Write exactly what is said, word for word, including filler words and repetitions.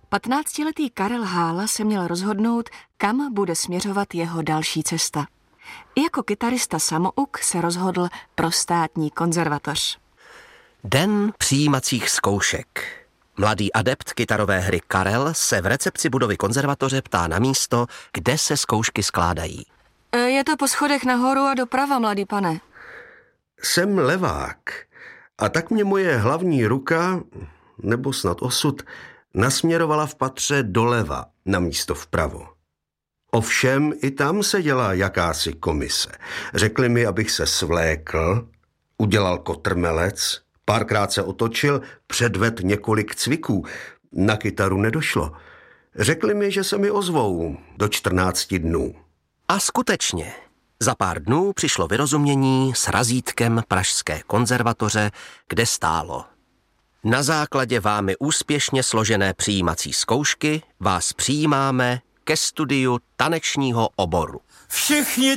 Patnáctiletý Karel Hála se měl rozhodnout, kam bude směřovat jeho další cesta. I jako kytarista samouk se rozhodl pro státní konzervatoř. Den přijímacích zkoušek. Mladý adept kytarové hry Karel se v recepci budovy konzervatoře ptá na místo, kde se zkoušky skládají. Je to po schodech nahoru a doprava, mladý pane. Jsem levák a tak mě moje hlavní ruka, nebo snad osud, nasměrovala v patře doleva na místo vpravo. Ovšem i tam se dělá jakási komise. Řekli mi, abych se svlékl, udělal kotrmelec, párkrát se otočil, předvedl několik cviků. Na kytaru nedošlo. Řekli mi, že se mi ozvou do čtrnácti dnů. A skutečně, za pár dnů přišlo vyrozumění s razítkem Pražské konzervatoře, kde stálo: na základě vámi úspěšně složené přijímací zkoušky vás přijímáme ke studiu tanečního oboru. Všichni